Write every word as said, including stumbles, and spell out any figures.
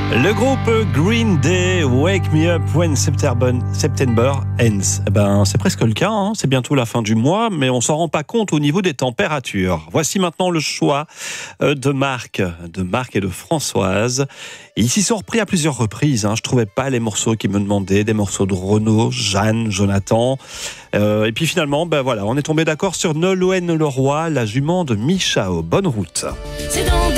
Le groupe Green Day, Wake Me Up When September, September Ends. Eh ben, c'est presque le cas, hein. C'est bientôt la fin du mois, mais on s'en rend pas compte au niveau des températures. Voici maintenant le choix de Marc, de Marc et de Françoise. Et ils s'y sont repris à plusieurs reprises, hein. Je trouvais pas les morceaux qu'ils me demandaient, des morceaux de Renaud, Jeanne, Jonathan. Euh, et puis finalement, ben voilà, on est tombé d'accord sur Nolwenn Leroy, la jument de Michao. Bonne route. C'est dans